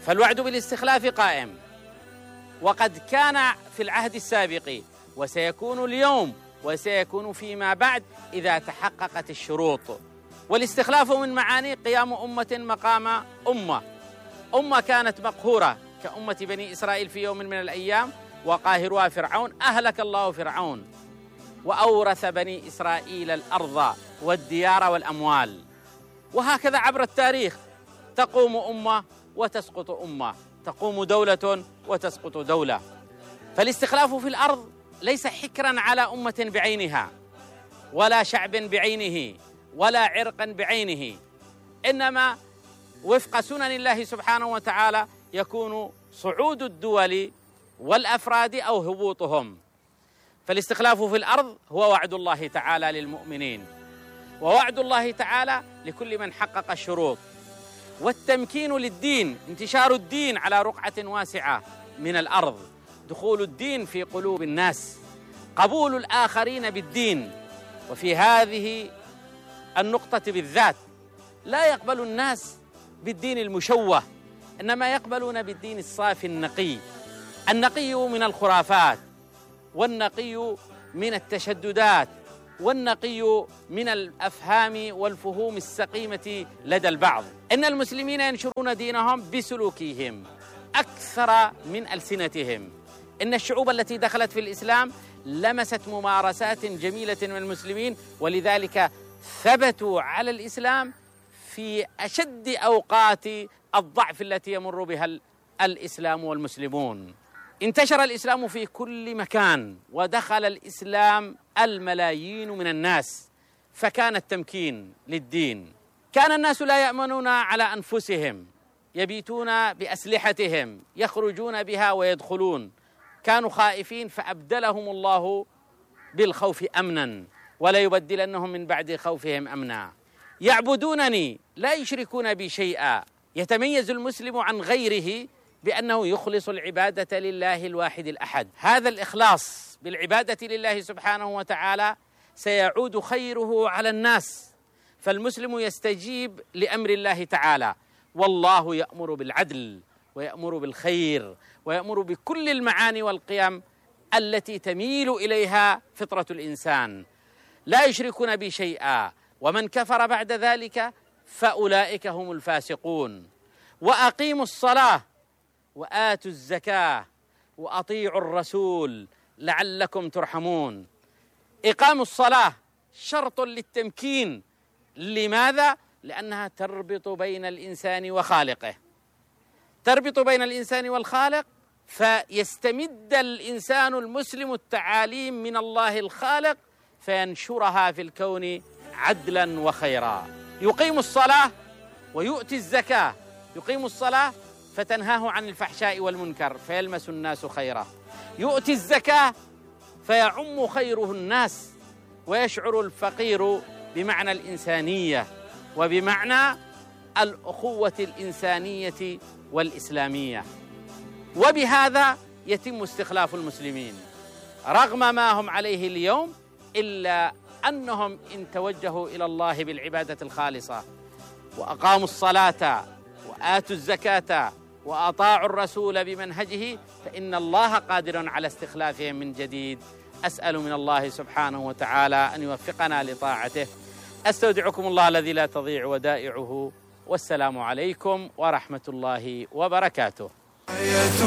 فالوعد بالاستخلاف قائم، وقد كان في العهد السابق وسيكون اليوم وسيكون فيما بعد إذا تحققت الشروط. والاستخلاف من معاني قيام أمة مقام أمة كانت مقهورة كأمة بني إسرائيل في يوم من الأيام، وقاهرها فرعون، أهلك الله فرعون وأورث بني إسرائيل الأرض والديار والأموال. وهكذا عبر التاريخ تقوم أمة وتسقط أمة، تقوم دولة وتسقط دولة. فالاستخلاف في الأرض ليس حكرا على أمة بعينها ولا شعب بعينه ولا عرق بعينه، إنما وفق سنن الله سبحانه وتعالى يكون صعود الدول والأفراد أو هبوطهم. فالاستخلاف في الأرض هو وعد الله تعالى للمؤمنين، ووعد الله تعالى لكل من حقق الشروط. والتمكين للدين، انتشار الدين على رقعة واسعة من الأرض، دخول الدين في قلوب الناس، قبول الآخرين بالدين. وفي هذه النقطة بالذات لا يقبل الناس بالدين المشوه، إنما يقبلون بالدين الصافي النقي من الخرافات، والنقي من التشددات، والنقي من الأفهام والفهوم السقيمة لدى البعض. إن المسلمين ينشرون دينهم بسلوكهم أكثر من ألسنتهم. إن الشعوب التي دخلت في الإسلام لمست ممارسات جميلة من المسلمين، ولذلك ثبتوا على الإسلام في أشد أوقات الضعف التي يمر بها الإسلام والمسلمون. انتشر الإسلام في كل مكان، ودخل الإسلام الملايين من الناس، فكان التمكين للدين. كان الناس لا يأمنون على أنفسهم، يبيتون بأسلحتهم، يخرجون بها ويدخلون. كانوا خائفين فأبدلهم الله بالخوف أمنا، ولا يبدلنهم من بعد خوفهم أمنا. يعبدونني لا يشركون بي شيئا. يتميز المسلم عن غيره بأنه يخلص العبادة لله الواحد الأحد. هذا الإخلاص بالعبادة لله سبحانه وتعالى سيعود خيره على الناس، فالمسلم يستجيب لأمر الله تعالى، والله يأمر بالعدل ويأمر بالخير ويأمر بكل المعاني والقيم التي تميل إليها فطرة الإنسان. لا يشركون بي شيئا، ومن كفر بعد ذلك فأولئك هم الفاسقون. وأقيموا الصلاة وآتوا الزكاة وأطيعوا الرسول لعلكم ترحمون. إقام الصلاة شرط للتمكين. لماذا؟ لأنها تربط بين الإنسان وخالقه، تربط بين الإنسان والخالق، فيستمد الإنسان المسلم التعاليم من الله الخالق فينشرها في الكون عدلا وخيرا. يقيم الصلاة ويؤتي الزكاة. يقيم الصلاة فتنهاه عن الفحشاء والمنكر فيلمس الناس خيرا، يؤتي الزكاة فيعم خيره الناس، ويشعر الفقير بمعنى الإنسانية وبمعنى الأخوة الإنسانية والإسلامية. وبهذا يتم استخلاف المسلمين رغم ما هم عليه اليوم، إلا أنهم إن توجهوا إلى الله بالعبادة الخالصة وأقاموا الصلاة وآتوا الزكاة وأطاعوا الرسول بمنهجه فإن الله قادر على استخلافهم من جديد. أسأل من الله سبحانه وتعالى أن يوفقنا لطاعته. أستودعكم الله الذي لا تضيع ودائعه، والسلام عليكم ورحمة الله وبركاته.